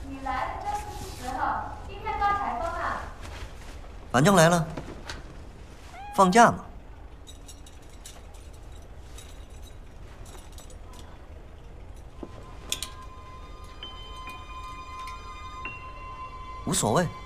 你来的正是时候，今天刮台风啊。 反正来了，放假嘛。无所谓。